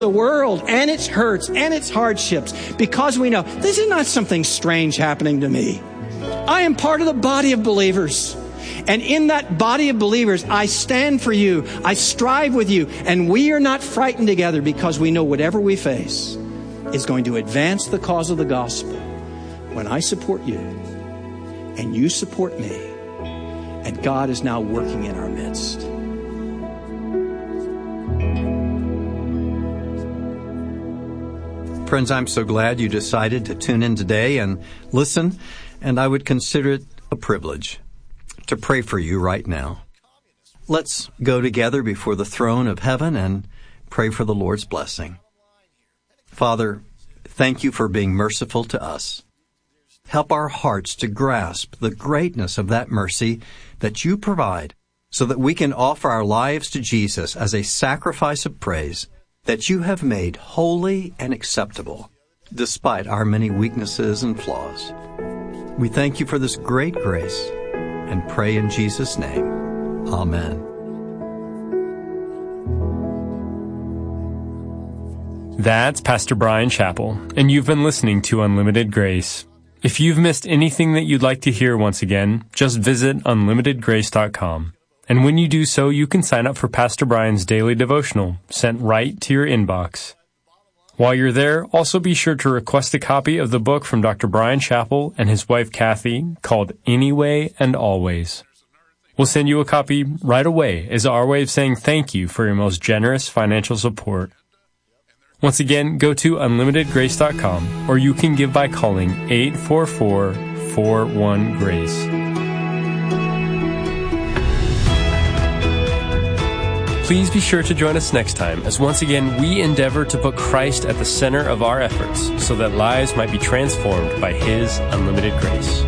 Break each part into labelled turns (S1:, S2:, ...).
S1: the world and its hurts and its hardships, because we know this is not something strange happening to me. I am part of the body of believers. And in that body of believers, I stand for you. I strive with you. And we are not frightened together, because we know whatever we face is going to advance the cause of the gospel when I support you and you support me. And God is now working in our midst.
S2: Friends, I'm so glad you decided to tune in today and listen, and I would consider it a privilege to pray for you right now. Let's go together before the throne of heaven and pray for the Lord's blessing. Father, thank you for being merciful to us. Help our hearts to grasp the greatness of that mercy that you provide, so that we can offer our lives to Jesus as a sacrifice of praise that you have made holy and acceptable, despite our many weaknesses and flaws. We thank you for this great grace and pray in Jesus' name. Amen.
S3: That's Pastor Brian Chappell, and you've been listening to Unlimited Grace. If you've missed anything that you'd like to hear once again, just visit unlimitedgrace.com. And when you do so, you can sign up for Pastor Brian's daily devotional, sent right to your inbox. While you're there, also be sure to request a copy of the book from Dr. Brian Chappell and his wife Kathy, called Anyway and Always. We'll send you a copy right away as our way of saying thank you for your most generous financial support. Once again, go to unlimitedgrace.com, or you can give by calling 844-41-GRACE. Please be sure to join us next time, as once again we endeavor to put Christ at the center of our efforts, so that lives might be transformed by His unlimited grace.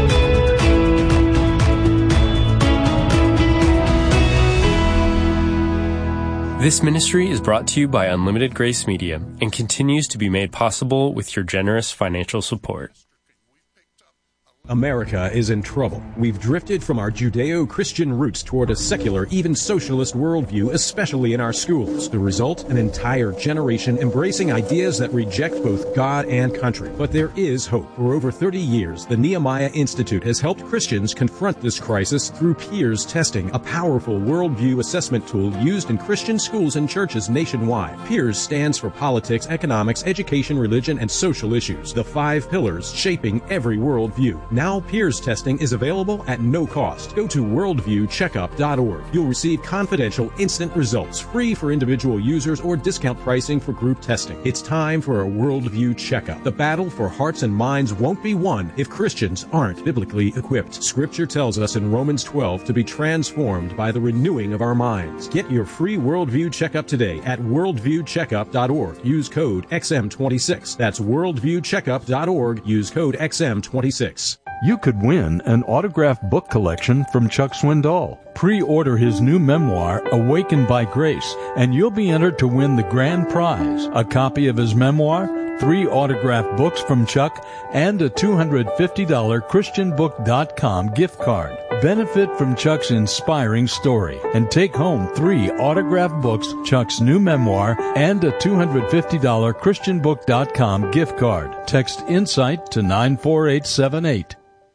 S3: This ministry is brought to you by Unlimited Grace Media and continues to be made possible with your generous financial support.
S4: America is in trouble. We've drifted from our Judeo-Christian roots toward a secular, even socialist worldview, especially in our schools. The result? An entire generation embracing ideas that reject both God and country. But there is hope. For over 30 years, the Nehemiah Institute has helped Christians confront this crisis through peers testing, a powerful worldview assessment tool used in Christian schools and churches nationwide. Peers stands for politics, economics, education, religion, and social issues, the 5 pillars shaping every worldview. Now peers testing is available at no cost. Go to worldviewcheckup.org. You'll receive confidential, instant results, free for individual users or discount pricing for group testing. It's time for a worldview checkup. The battle for hearts and minds won't be won if Christians aren't biblically equipped. Scripture tells us in Romans 12 to be transformed by the renewing of our minds. Get your free worldview checkup today at worldviewcheckup.org. Use code XM26. That's worldviewcheckup.org. Use code XM26.
S5: You could win an autographed book collection from Chuck Swindoll. Pre-order his new memoir, Awakened by Grace, and you'll be entered to win the grand prize, a copy of his memoir, 3 autographed books from Chuck, and a $250 ChristianBook.com gift card. Benefit from Chuck's inspiring story and take home 3 autographed books, Chuck's new memoir, and a $250 ChristianBook.com gift card. Text INSIGHT to 94878.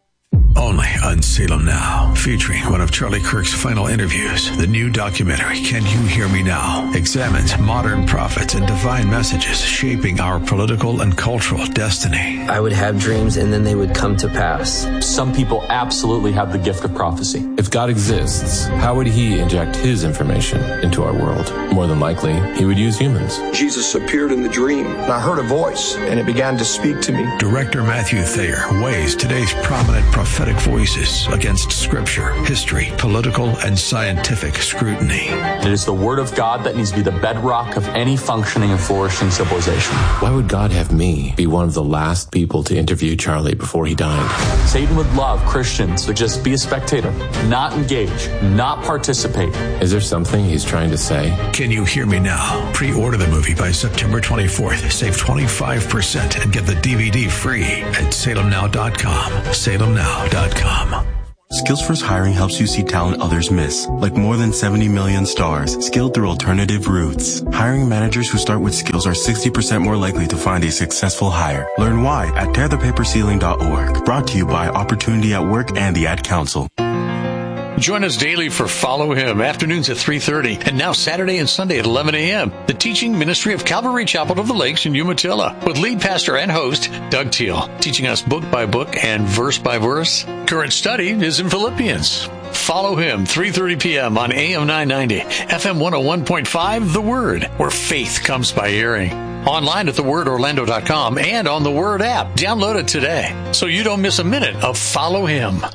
S6: Only on Salem Now, featuring one of Charlie Kirk's final interviews. The new documentary, Can You Hear Me Now?, examines modern prophets and divine messages shaping our political and cultural destiny.
S7: I would have dreams and then they would come to pass.
S8: Some people absolutely have the gift of prophecy. If God exists, how would He inject His information into our world? More than likely, He would use humans.
S9: Jesus appeared in the dream, and I heard a voice, and it began to speak to me.
S6: Director Matthew Thayer weighs today's prominent prophetic voices against scripture, history, political, and scientific scrutiny.
S8: It is the Word of God that needs to be the bedrock of any functioning and flourishing civilization.
S10: Why would God have me be one of the last people to interview Charlie before he died?
S8: Satan would love Christians to just be a spectator, not engage, not participate.
S10: Is there something he's trying to say?
S6: Can You Hear Me Now? Pre-order the movie by September 24th. Save 25% and get the DVD free at salemnow.com. salemnow.com.
S11: Skills First Hiring helps you see talent others miss, like more than 70 million stars, skilled through alternative routes. Hiring managers who start with skills are 60% more likely to find a successful hire. Learn why at tearthepaperceiling.org. Brought to you by Opportunity at Work and the Ad Council.
S12: Join us daily for Follow Him, afternoons at 3:30, and now Saturday and Sunday at 11 a.m. The teaching ministry of Calvary Chapel of the Lakes in Umatilla, with lead pastor and host Doug Teal, teaching us book by book and verse by verse. Current study is in Philippians. Follow Him, 3:30 p.m. on AM 990, FM 101.5, The Word, where faith comes by hearing. Online at thewordorlando.com and on the Word app. Download it today so you don't miss a minute of Follow Him.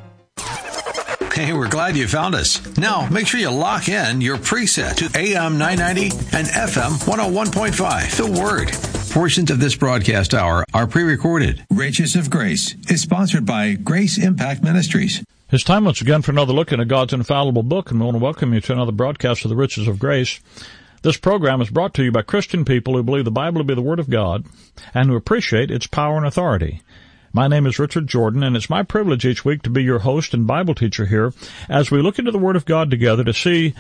S6: Hey, we're glad you found us. Now, make sure you lock in your preset to AM 990 and FM 101.5, The Word. Portions of this broadcast hour are pre-recorded.
S13: Riches of Grace is sponsored by Grace Impact Ministries.
S5: It's time once again for another look into God's infallible book, and we want to welcome you to another broadcast of the Riches of Grace. This program is brought to you by Christian people who believe the Bible to be the Word of God and who appreciate its power and authority. My name is Richard Jordan, and it's my privilege each week to be your host and Bible teacher here as we look into the Word of God together to see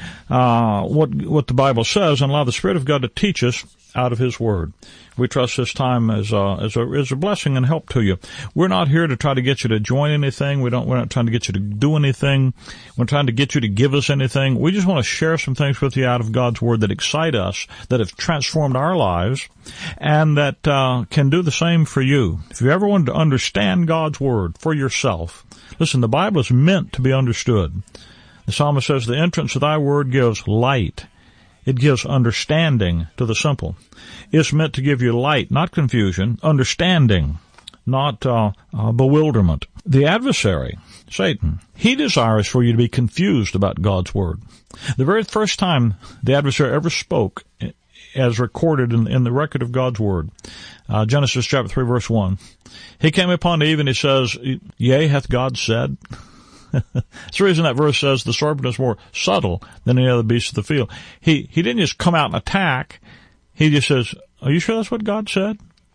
S5: what the Bible says and allow the Spirit of God to teach us out of His Word. We trust this time as a blessing and help to you. We're not here to try to get you to join anything. We're not trying to get you to do anything. We're trying to get you to give us anything. We just want to share some things with you out of God's Word that excite us, that have transformed our lives, and that can do the same for you. If you ever wanted to understand God's Word for yourself, listen, the Bible is meant to be understood. The psalmist says, "The entrance of thy word gives light." It gives understanding to the simple. It's meant to give you light, not confusion, understanding, not bewilderment. The adversary, Satan, he desires for you to be confused about God's Word. The very first time the adversary ever spoke, as recorded in the record of God's Word, Genesis chapter 3, verse 1, he came upon Eve and he says, "Yea, hath God said?" That's the reason that verse says the serpent is more subtle than any other beast of the field. He didn't just come out and attack. He just says, "Are you sure that's what God said?"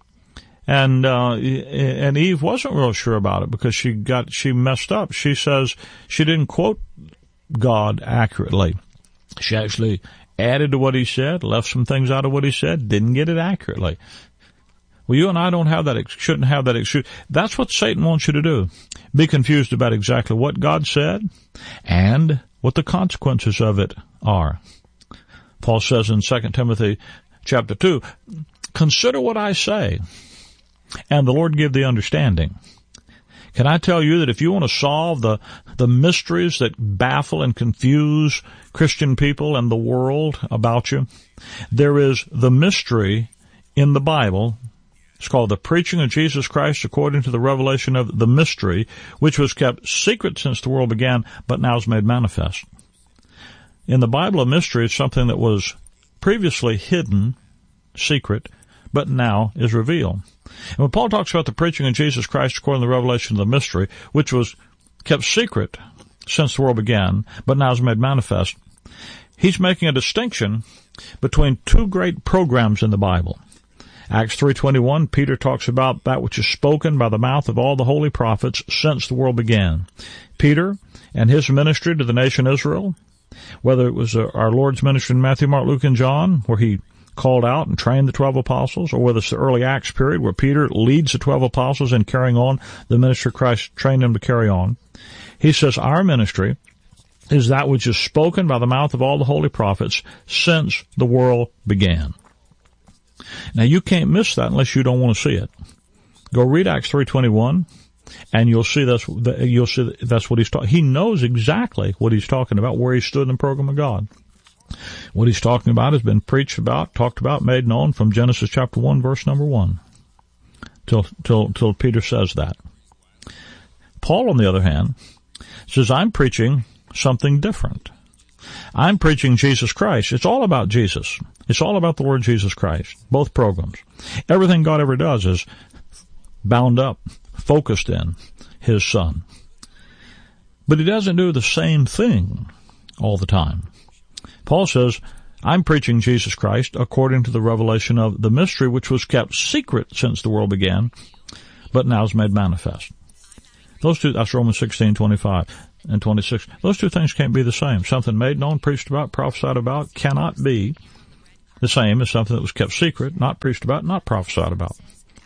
S5: And Eve wasn't real sure about it because she messed up. She says she didn't quote God accurately. She actually added to what he said, left some things out of what he said, didn't get it accurately. Well, you and I shouldn't have that excuse. That's what Satan wants you to do. Be confused about exactly what God said and what the consequences of it are. Paul says in 2 Timothy chapter 2, "Consider what I say, and the Lord give thee understanding." Can I tell you that if you want to solve the mysteries that baffle and confuse Christian people and the world about you, there is the mystery in the Bible. It's called the preaching of Jesus Christ according to the revelation of the mystery, which was kept secret since the world began, but now is made manifest. In the Bible, a mystery is something that was previously hidden, secret, but now is revealed. And when Paul talks about the preaching of Jesus Christ according to the revelation of the mystery, which was kept secret since the world began, but now is made manifest, he's making a distinction between two great programs in the Bible. Acts 3:21, Peter talks about that which is spoken by the mouth of all the holy prophets since the world began. Peter and his ministry to the nation Israel, whether it was our Lord's ministry in Matthew, Mark, Luke, and John, where he called out and trained the 12 apostles, or whether it's the early Acts period where Peter leads the 12 apostles in carrying on the ministry Christ trained them to carry on. He says our ministry is that which is spoken by the mouth of all the holy prophets since the world began. Now, you can't miss that unless you don't want to see it. Go read Acts 3:21, and you'll see that's what he's talking. He knows exactly what he's talking about, where he stood in the program of God. What he's talking about has been preached about, talked about, made known from Genesis chapter 1, verse number 1, till Peter says that. Paul, on the other hand, says, I'm preaching something different. I'm preaching Jesus Christ. It's all about Jesus. It's all about the Lord Jesus Christ, both programs. Everything God ever does is bound up, focused in His Son. But He doesn't do the same thing all the time. Paul says, I'm preaching Jesus Christ according to the revelation of the mystery which was kept secret since the world began, but now is made manifest. Those two, that's Romans 16:25.
S14: and 26. Those two things can't be the same. Something made known, preached about, prophesied about cannot be the same as something that was kept secret, not preached about, not prophesied about.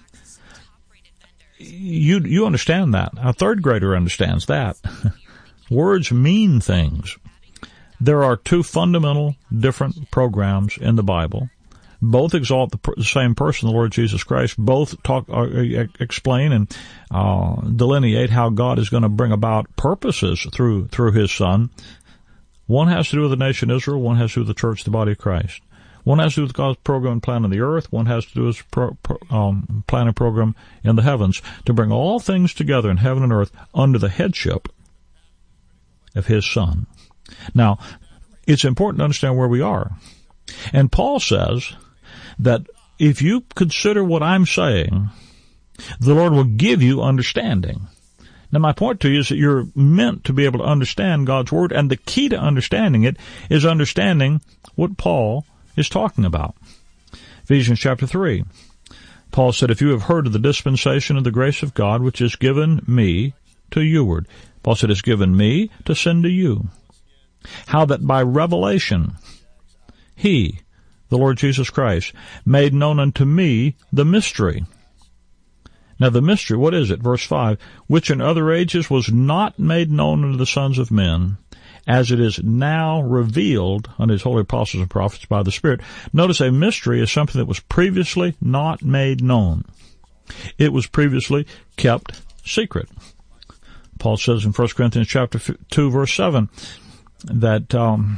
S14: You understand that. A third grader understands that. Words mean things. There are two fundamental different programs in the Bible. Both exalt the same person, the Lord Jesus Christ. Both explain and delineate how God is going to bring about purposes through His Son. One has to do with the nation Israel. One has to do with the church, the body of Christ. One has to do with God's program and plan on the earth. One has to do with His plan and program in the heavens to bring all things together in heaven and earth under the headship of His Son. Now, it's important to understand where we are. And Paul says that if you consider what I'm saying, the Lord will give you understanding. Now, my point to you is that you're meant to be able to understand God's Word, and the key to understanding it is understanding what Paul is talking about. Ephesians chapter 3. Paul said, if you have heard of the dispensation of the grace of God, which is given me to youward. Paul said, it's given me to send to you. How that by revelation He, the Lord Jesus Christ, made known unto me the mystery. Now the mystery, what is it? Verse 5, which in other ages was not made known unto the sons of men, as it is now revealed unto His holy apostles and prophets by the Spirit. Notice a mystery is something that was previously not made known. It was previously kept secret. Paul says in 1 Corinthians chapter 2, verse 7, that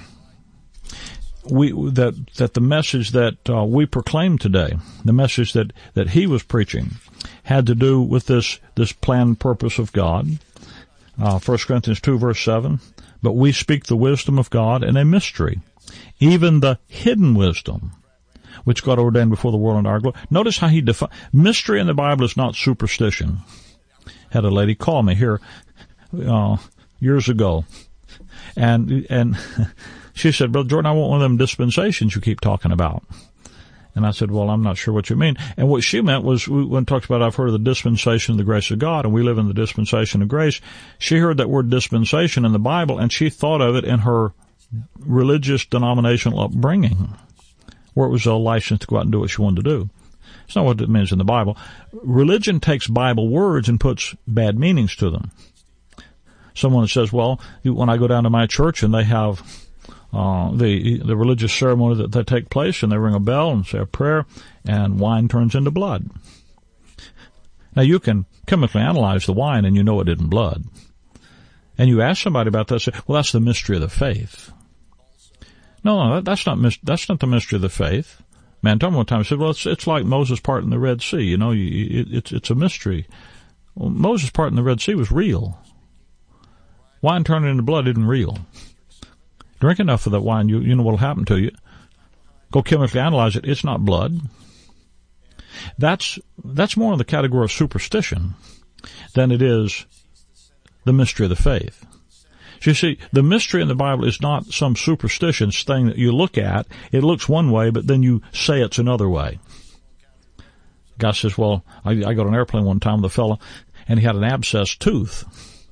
S14: that the message that we proclaim today, the message that he was preaching, had to do with this planned purpose of God. 1 Corinthians 2, verse 7, but we speak the wisdom of God in a mystery, even the hidden wisdom, which God ordained before the world in our glory. Notice how he defines mystery in the Bible is not superstition. Had a lady call me here years ago, and she said, Brother Jordan, I want one of them dispensations you keep talking about. And I said, well, I'm not sure what you mean. And what she meant was, when it talks about I've heard of the dispensation of the grace of God, and we live in the dispensation of grace, she heard that word dispensation in the Bible, and she thought of it in her religious denominational upbringing, where it was a license to go out and do what she wanted to do. It's not what it means in the Bible. Religion takes Bible words and puts bad meanings to them. Someone says, well, when I go down to my church and they have the religious ceremony that take place, and they ring a bell and say a prayer, and wine turns into blood. Now, you can chemically analyze the wine, and you know it isn't blood. And you ask somebody about that, say, well, that's the mystery of the faith. No, that's not the mystery of the faith. Man, told me one time, I said, well, it's like Moses parting the Red Sea. You know, it's a mystery. Well, Moses parting the Red Sea was real. Wine turning into blood isn't real. Drink enough of that wine, you know what will happen to you. Go chemically analyze it, it's not blood. That's more in the category of superstition than it is the mystery of the faith. So you see, the mystery in the Bible is not some superstitious thing that you look at. It looks one way, but then you say it's another way. The guy says, well, I got on an airplane one time with a fellow, and he had an abscessed tooth.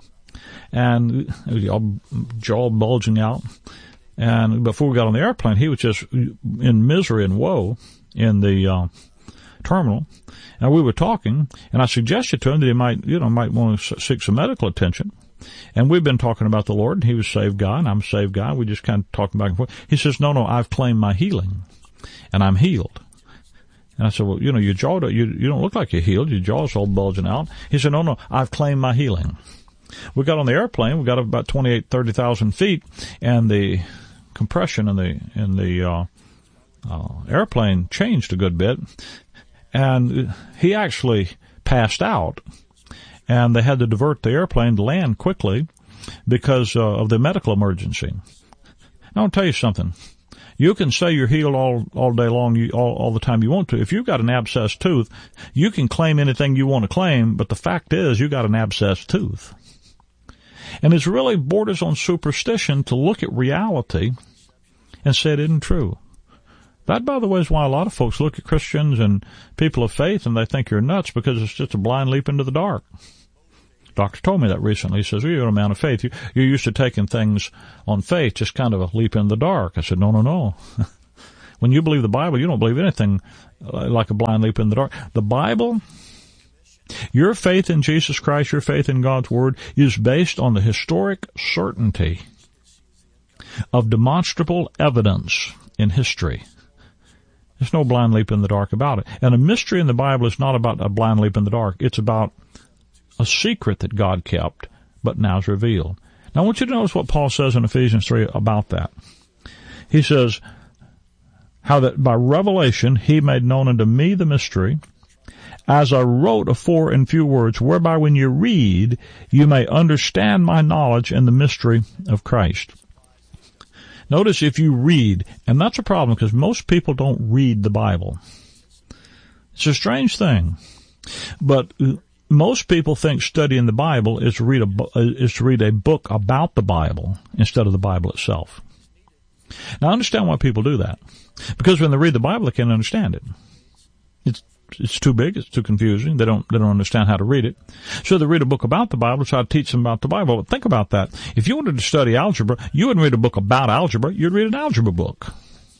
S14: And jaw bulging out. And before we got on the airplane, he was just in misery and woe in the terminal. And we were talking, and I suggested to him that he might want to seek some medical attention. And we've been talking about the Lord, and he was a saved guy, and I'm a saved guy. We just kind of talking back and forth. He says, no, I've claimed my healing, and I'm healed. And I said, well, your jaw, you don't look like you're healed. Your jaw's all bulging out. He said, no, I've claimed my healing. We got on the airplane. We got up about 30,000 feet, and the compression in the airplane changed a good bit, and he actually passed out, and they had to divert the airplane to land quickly because of the medical emergency. Now, I'll tell you something. You can say you're healed all day long, all the time you want to. If you've got an abscessed tooth, you can claim anything you want to claim, but the fact is you got an abscessed tooth. And it really borders on superstition to look at reality and say it isn't true. That, by the way, is why a lot of folks look at Christians and people of faith and they think you're nuts, because it's just a blind leap into the dark. doctor told me that recently. He says, well, you're a man of faith. You're used to taking things on faith, just kind of a leap in the dark. I said, no. When you believe the Bible, you don't believe anything like a blind leap in the dark. The Bible, your faith in Jesus Christ, your faith in God's Word, is based on the historic certainty of demonstrable evidence in history. There's no blind leap in the dark about it. And a mystery in the Bible is not about a blind leap in the dark. It's about a secret that God kept, but now is revealed. Now I want you to notice what Paul says in Ephesians 3 about that. He says, how that by revelation he made known unto me the mystery, as I wrote afore in few words, whereby when you read, you may understand my knowledge in the mystery of Christ. Notice if you read, and that's a problem because most people don't read the Bible. It's a strange thing, but most people think studying the Bible is to read a book about the Bible instead of the Bible itself. Now I understand why people do that, because when they read the Bible they can't understand it. It's too big, it's too confusing, they don't understand how to read it. So they read a book about the Bible, so I teach them about the Bible. But think about that. If you wanted to study algebra, you wouldn't read a book about algebra, you'd read an algebra book.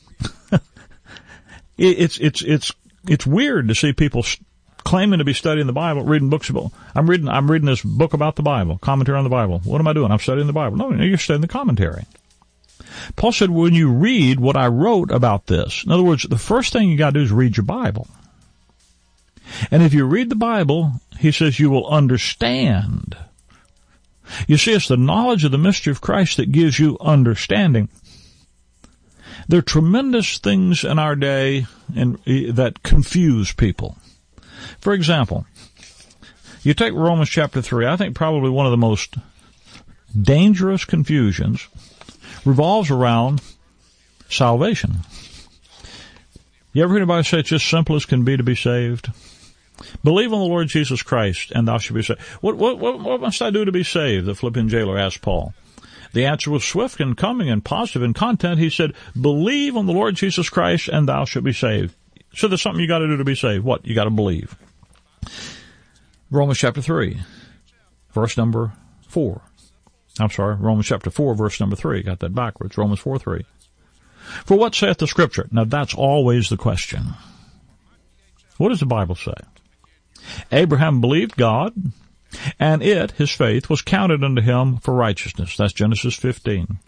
S14: It's weird to see people claiming to be studying the Bible, reading books about, I'm reading this book about the Bible, commentary on the Bible. What am I doing? I'm studying the Bible. No, you're studying the commentary. Paul said, when you read what I wrote about this, in other words, the first thing you got to do is read your Bible. And if you read the Bible, he says you will understand. You see, it's the knowledge of the mystery of Christ that gives you understanding. There are tremendous things in our day that confuse people. For example, you take Romans chapter 3, I think probably one of the most dangerous confusions revolves around salvation. You ever hear anybody say it's just simple as can be to be saved? Believe on the Lord Jesus Christ, and thou shalt be saved. What must I do to be saved? The Philippian jailer asked Paul. The answer was swift and coming and positive in content. He said, believe on the Lord Jesus Christ, and thou shalt be saved. So there's something you got to do to be saved. What? You got to believe. Romans chapter 3, verse number 4. I'm sorry, Romans chapter 4, verse number 3. Got that backwards. Romans 4:3. For what saith the Scripture? Now that's always the question. What does the Bible say? Abraham believed God, and his faith, was counted unto him for righteousness. That's Genesis 15.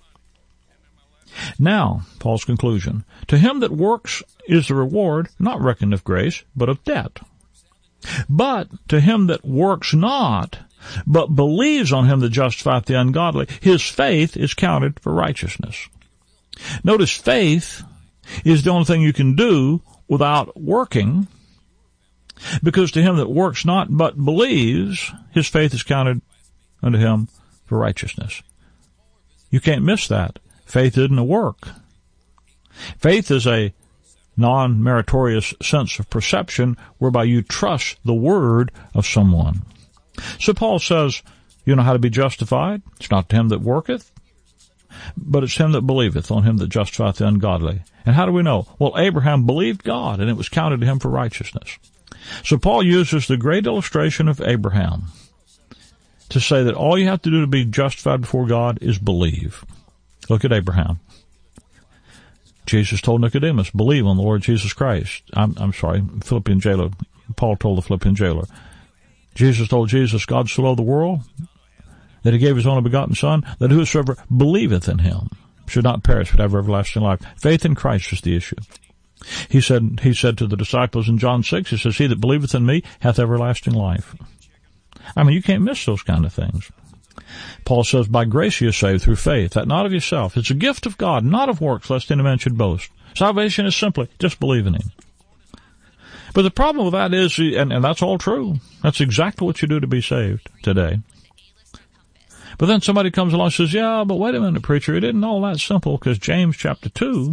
S14: Now, Paul's conclusion, to him that works is the reward, not reckoned of grace, but of debt. But to him that works not, but believes on him that justifieth the ungodly, his faith is counted for righteousness. Notice faith is the only thing you can do without working, because to him that works not but believes, his faith is counted unto him for righteousness. You can't miss that. Faith isn't a work. Faith is a non-meritorious sense of perception whereby you trust the word of someone. So Paul says, you know how to be justified? It's not to him that worketh, but it's him that believeth on him that justifieth the ungodly. And how do we know? Well, Abraham believed God, and it was counted to him for righteousness. So Paul uses the great illustration of Abraham to say that all you have to do to be justified before God is believe. Look at Abraham. Jesus told Nicodemus, believe on the Lord Jesus Christ. I'm sorry, Philippian jailer. Paul told the Philippian jailer. Jesus told Jesus, God so loved the world that he gave his only begotten Son, that whosoever believeth in him should not perish but have everlasting life. Faith in Christ is the issue. He said to the disciples in John 6, he says, he that believeth in me hath everlasting life. I mean, you can't miss those kind of things. Paul says, by grace you are saved through faith, that not of yourself. It's a gift of God, not of works, lest any man should boast. Salvation is simply just believe in him. But the problem with that is, and that's all true, that's exactly what you do to be saved today. But then somebody comes along and says, yeah, but wait a minute, preacher, it isn't all that simple, because James chapter 2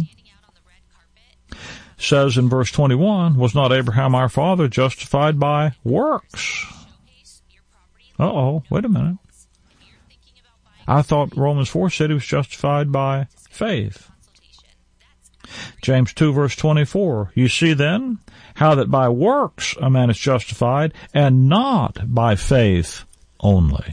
S14: says in verse 21, was not Abraham our father justified by works? Wait a minute. I thought Romans 4 said he was justified by faith. James 2 verse 24, you see then how that by works a man is justified, and not by faith only.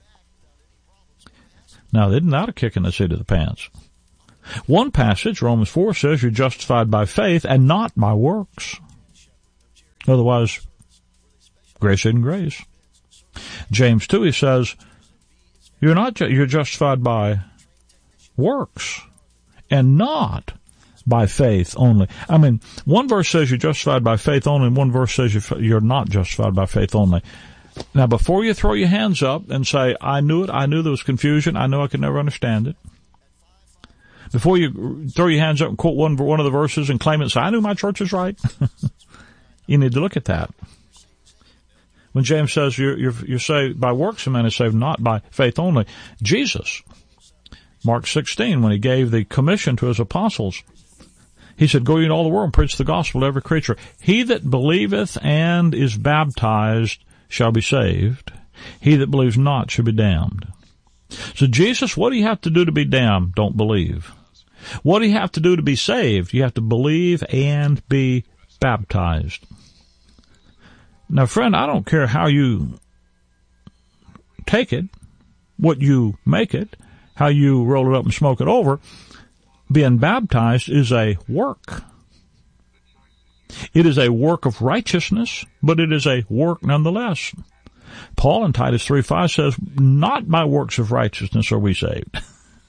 S14: Now, isn't that a kick in the seat of the pants? One passage, Romans 4, says you're justified by faith and not by works. Otherwise, grace isn't grace. James 2, he says, you're justified by works and not by faith only. I mean, one verse says you're justified by faith only, and one verse says you're not justified by faith only. Now, before you throw your hands up and say, I knew it, I knew there was confusion, I knew I could never understand it. Before you throw your hands up and quote one of the verses and claim it and say, I knew my church is right, you need to look at that. When James says you're saved by works, a man is saved not by faith only. Jesus, Mark 16, when he gave the commission to his apostles, he said, go ye into all the world and preach the gospel to every creature. He that believeth and is baptized shall be saved. He that believes not shall be damned. So Jesus, what do you have to do to be damned? Don't believe. What do you have to do to be saved? You have to believe and be baptized. Now, friend, I don't care how you take it, what you make it, how you roll it up and smoke it over. Being baptized is a work. It is a work of righteousness, but it is a work nonetheless. Paul in Titus 3:5 says, not by works of righteousness are we saved.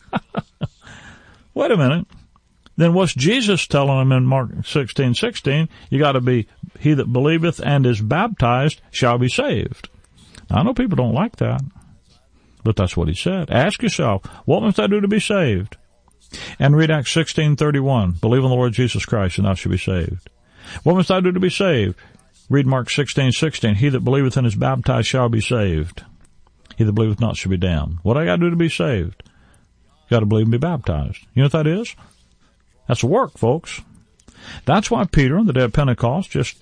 S14: Wait a minute. Then what's Jesus telling them in Mark 16:16? You got to be, he that believeth and is baptized shall be saved. Now, I know people don't like that, but that's what he said. Ask yourself, what must I do to be saved? And read Acts 16:31. Believe on the Lord Jesus Christ and thou shalt be saved. What must I do to be saved? Read Mark 16:16. He that believeth and is baptized shall be saved. He that believeth not shall be damned. What do I got to do to be saved? You got to believe and be baptized. You know what that is? That's work, folks. That's why Peter, on the day of Pentecost, just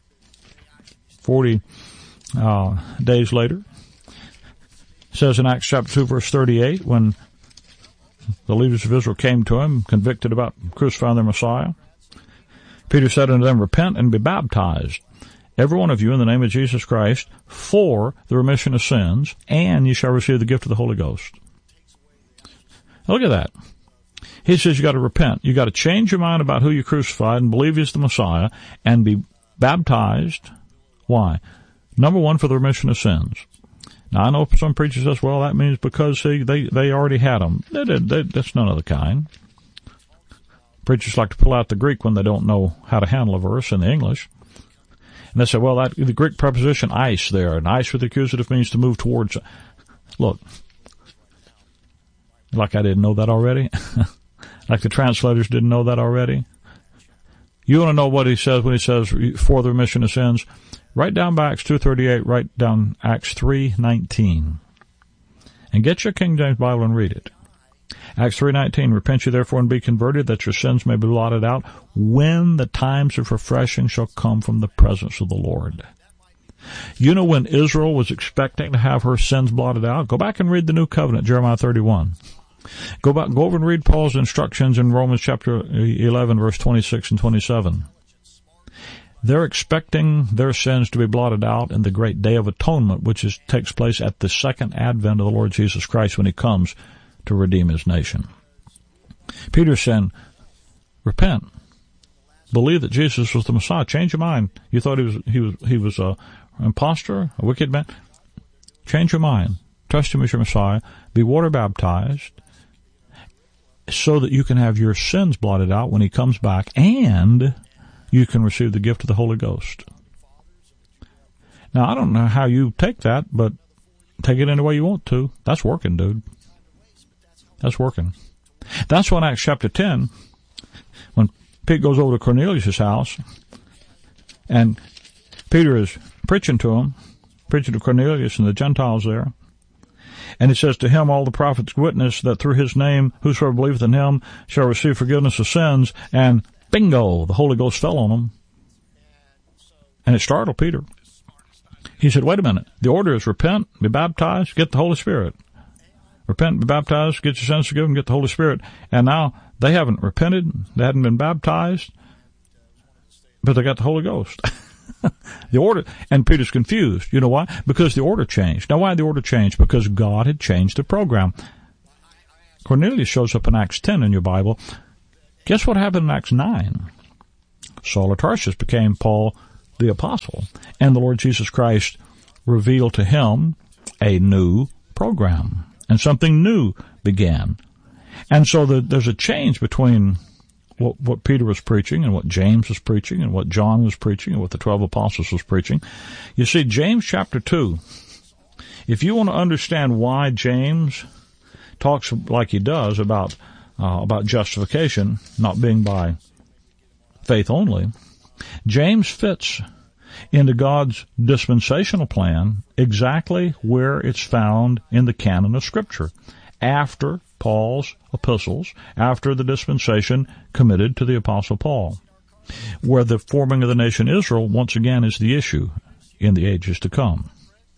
S14: 40 days later, says in Acts chapter 2, verse 38, when the leaders of Israel came to him, convicted about crucifying their Messiah, Peter said unto them, repent and be baptized, every one of you, in the name of Jesus Christ, for the remission of sins, and you shall receive the gift of the Holy Ghost. Now look at that. He says you got to repent. You got to change your mind about who you crucified and believe he's the Messiah and be baptized. Why? Number one, for the remission of sins. Now, I know some preachers says, well, that means because they already had them. That's none of the kind. Preachers like to pull out the Greek when they don't know how to handle a verse in the English. And they say, well, the Greek preposition eis there, and eis with the accusative means to move towards. Look, like I didn't know that already? Like the translators didn't know that already? You want to know what he says when he says for the remission of sins? Write down by Acts 2:38, write down Acts 3:19. And get your King James Bible and read it. Acts 3:19, repent ye therefore and be converted, that your sins may be blotted out, when the times of refreshing shall come from the presence of the Lord. You know when Israel was expecting to have her sins blotted out? Go back and read the New Covenant, Jeremiah 31. Go over and read Paul's instructions in Romans chapter 11, verse 26 and 27. They're expecting their sins to be blotted out in the great day of atonement, which takes place at the second advent of the Lord Jesus Christ when he comes to redeem his nation. Peter said, repent. Believe that Jesus was the Messiah. Change your mind. You thought he was an imposter, a wicked man. Change your mind. Trust him as your Messiah. Be water baptized so that you can have your sins blotted out when he comes back, and you can receive the gift of the Holy Ghost. Now, I don't know how you take that, but take it any way you want to. That's working, dude. That's working. That's when Acts chapter 10, when Pete goes over to Cornelius' house, and Peter is preaching to Cornelius and the Gentiles there. And he says, to him all the prophets witness that through his name whosoever believeth in him shall receive forgiveness of sins. And bingo, the Holy Ghost fell on him. And it startled Peter. He said, wait a minute. The order is repent, be baptized, get the Holy Spirit. Repent, be baptized, get your sins forgiven, get the Holy Spirit. And now they haven't repented, they hadn't been baptized, but they got the Holy Ghost. The order, and Peter's confused. You know why? Because the order changed. Now, why did the order change? Because God had changed the program. Cornelius shows up in Acts 10 in your Bible. Guess what happened in Acts 9? Saul of Tarsus became Paul the Apostle, and the Lord Jesus Christ revealed to him a new program, and something new began. And so there's a change between what Peter was preaching and what James was preaching and what John was preaching and what the 12 apostles was preaching. You see, James chapter 2, if you want to understand why James talks like he does about justification not being by faith only, James fits into God's dispensational plan exactly where it's found in the canon of Scripture, after Paul's epistles, after the dispensation committed to the Apostle Paul, where the forming of the nation Israel once again is the issue in the ages to come.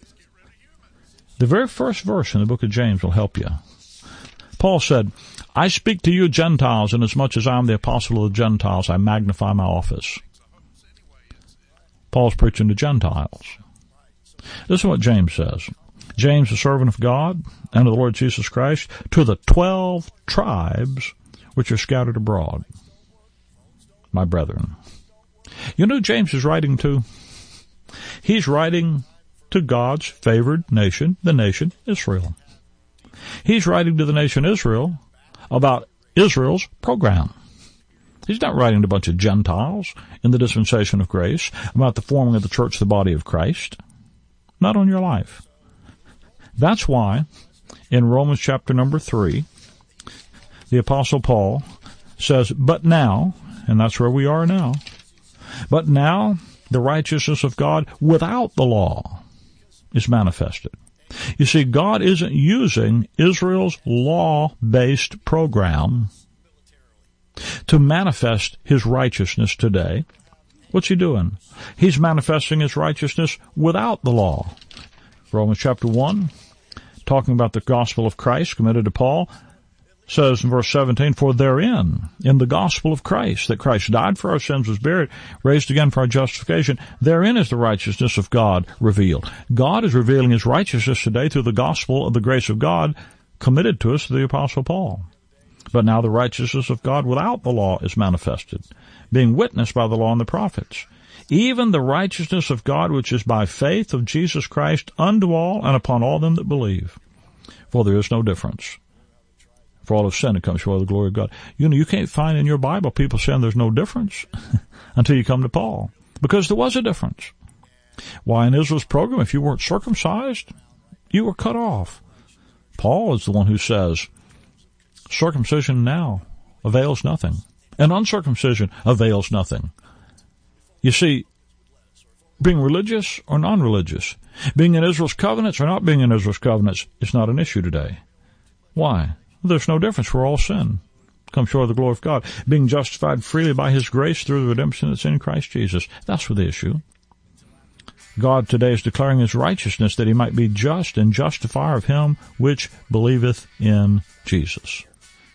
S14: The very first verse in the book of James will help you. Paul said, I speak to you Gentiles, inasmuch as I am the apostle of the Gentiles, I magnify my office. Paul's preaching to Gentiles. This is what James says. James, a servant of God and of the Lord Jesus Christ, to the 12 tribes which are scattered abroad, my brethren. You know who James is writing to? He's writing to God's favored nation, the nation Israel. He's writing to the nation Israel about Israel's program. He's not writing to a bunch of Gentiles in the dispensation of grace about the forming of the church, the body of Christ. Not on your life. That's why in Romans chapter number 3, the Apostle Paul says, but now, and that's where we are now, but now the righteousness of God without the law is manifested. You see, God isn't using Israel's law-based program to manifest his righteousness today. What's he doing? He's manifesting his righteousness without the law. Romans chapter 1, talking about the gospel of Christ committed to Paul, says in verse 17, for therein, in the gospel of Christ, that Christ died for our sins, was buried, raised again for our justification, therein is the righteousness of God revealed. God is revealing his righteousness today through the gospel of the grace of God committed to us through the Apostle Paul. But now the righteousness of God without the law is manifested, being witnessed by the law and the prophets. Even the righteousness of God which is by faith of Jesus Christ unto all and upon all them that believe. For there is no difference. For all have sinned and come short of the glory of God. You know, you can't find in your Bible people saying there's no difference until you come to Paul. Because there was a difference. Why, in Israel's program, if you weren't circumcised, you were cut off. Paul is the one who says, circumcision now avails nothing, and uncircumcision avails nothing. You see, being religious or non-religious, being in Israel's covenants or not being in Israel's covenants is not an issue today. Why? There's no difference. We're all sin. Come short of the glory of God. Being justified freely by his grace through the redemption that's in Christ Jesus. That's the issue. God today is declaring his righteousness that he might be just and justifier of him which believeth in Jesus.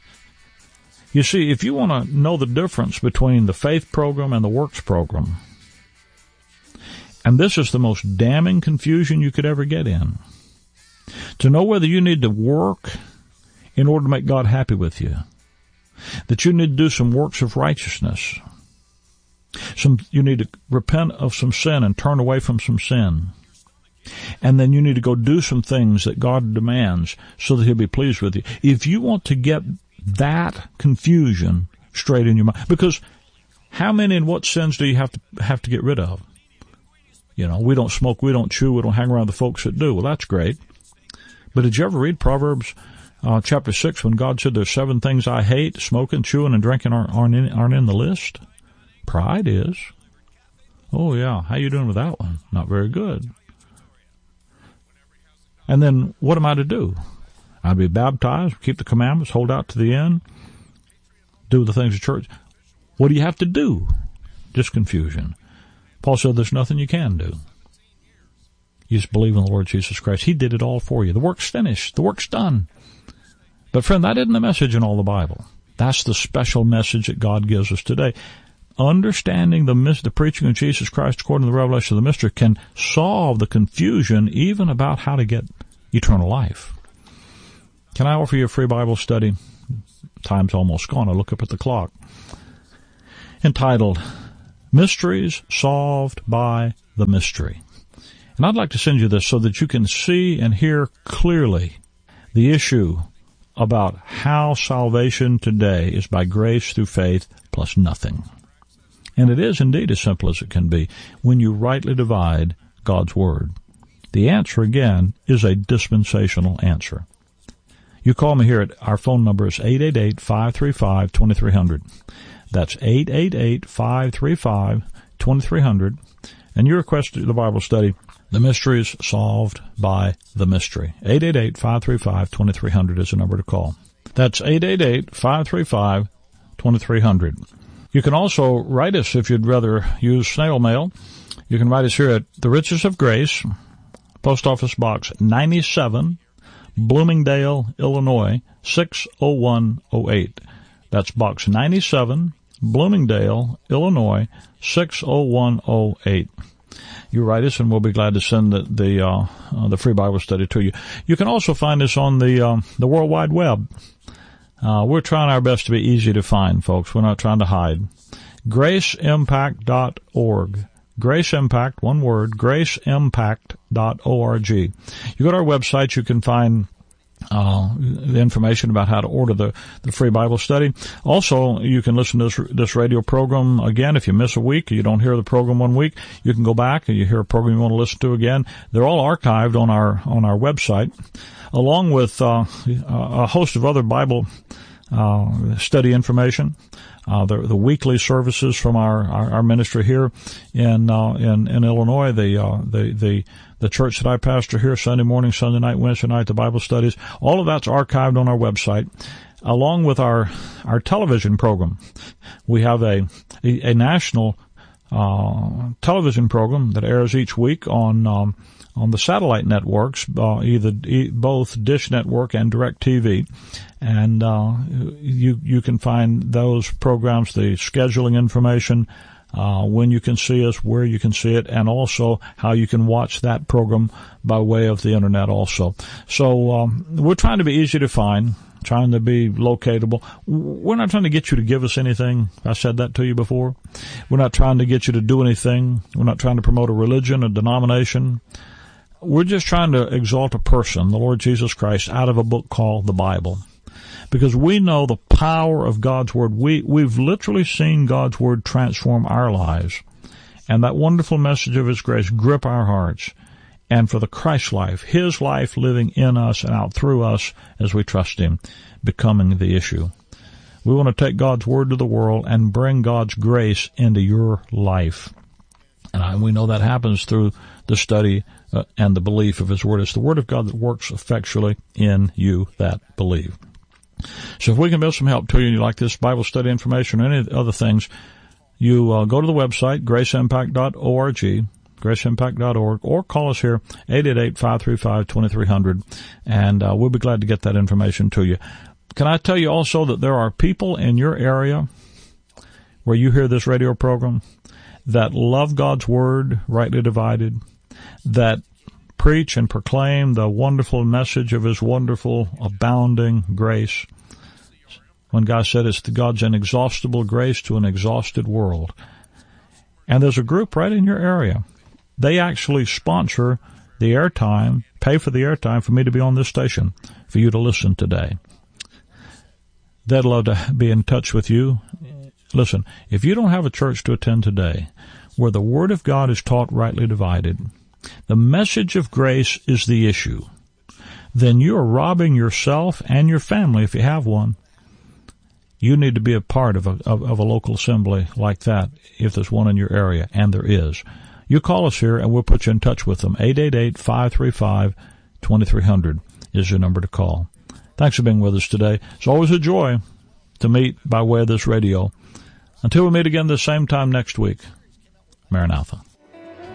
S14: You see, if you want to know the difference between the faith program and the works program, and this is the most damning confusion you could ever get in, to know whether you need to work in order to make God happy with you, that you need to do some works of righteousness, you need to repent of some sin and turn away from some sin, and then you need to go do some things that God demands so that he'll be pleased with you. If you want to get that confusion straight in your mind, because how many and what sins do you have to get rid of? You know, we don't smoke, we don't chew, we don't hang around the folks that do. Well, that's great. But did you ever read Proverbs chapter 6 when God said there's 7 things I hate? Smoking, chewing, and drinking aren't in the list. Pride is. Oh yeah, how you doing with that one? Not very good. And then what am I to do? I'll be baptized, keep the commandments, hold out to the end, do the things of church. What do you have to do? Just confusion. Paul said there's nothing you can do. You just believe in the Lord Jesus Christ. He did it all for you. The work's finished. The work's done. But friend, that isn't the message in all the Bible. That's the special message that God gives us today. understanding the preaching of Jesus Christ according to the revelation of the mystery can solve the confusion even about how to get eternal life. Can I offer you a free Bible study? Time's almost gone. I look up at the clock. Entitled, Mysteries Solved by the Mystery. And I'd like to send you this so that you can see and hear clearly the issue about how salvation today is by grace through faith plus nothing. And it is indeed as simple as it can be when you rightly divide God's Word. The answer, again, is a dispensational answer. You call me here at our phone number is 888-535-2300. That's 888-535-2300. And you request the Bible study, The Mysteries Solved by the Mystery. 888-535-2300 is the number to call. That's 888-535-2300. You can also write us if you'd rather use snail mail. You can write us here at The Riches of Grace, Post Office Box 97, Bloomingdale, Illinois, 60108. That's Box 97, Bloomingdale, Illinois, 60108. You write us, and we'll be glad to send the free Bible study to you. You can also find us on the World Wide Web. We're trying our best to be easy to find, folks. We're not trying to hide. GraceImpact.org. Grace Impact, one word, graceimpact.org. You go to our website, you can find the information about how to order the free Bible study. Also, you can listen to this radio program again. If you miss a week or you don't hear the program 1 week, you can go back and you hear a program you want to listen to again. They're all archived on our website, along with a host of other Bible study information. The weekly services from our ministry here in Illinois, the church that I pastor here, Sunday morning, Sunday night, Wednesday night, the Bible studies, all of that's archived on our website, along with our television program. We have a national television program that airs each week on the satellite networks, both Dish Network and DirecTV. And you can find those programs, the scheduling information, when you can see us, where you can see it, and also how you can watch that program by way of the internet also. So we're trying to be easy to find, trying to be locatable. We're not trying to get you to give us anything. I said that to you before. We're not trying to get you to do anything. We're not trying to promote a religion, a denomination. We're just trying to exalt a person, the Lord Jesus Christ, out of a book called the Bible. Because we know the power of God's Word. We've literally seen God's Word transform our lives. And that wonderful message of His grace grip our hearts. And for the Christ life, His life living in us and out through us as we trust Him, becoming the issue. We want to take God's Word to the world and bring God's grace into your life. And we know that happens through the study and the belief of His Word. It's the Word of God that works effectually in you that believe. So if we can be of some help to you and you like this Bible study information or any other things, you go to the website, graceimpact.org, graceimpact.org, or call us here, 888-535-2300, and we'll be glad to get that information to you. Can I tell you also that there are people in your area where you hear this radio program that love God's Word, rightly divided, that preach and proclaim the wonderful message of His wonderful, abounding grace. When God said it's God's inexhaustible grace to an exhausted world. And there's a group right in your area. They actually sponsor the airtime, pay for the airtime for me to be on this station, for you to listen today. They'd love to be in touch with you. Listen, if you don't have a church to attend today where the Word of God is taught rightly divided, the message of grace is the issue, then you are robbing yourself and your family if you have one. You need to be a part of a local assembly like that if there's one in your area, and there is. You call us here and we'll put you in touch with them. 888-535-2300 is your number to call. Thanks for being with us today. It's always a joy to meet by way of this radio. Until we meet again the same time next week, Maranatha.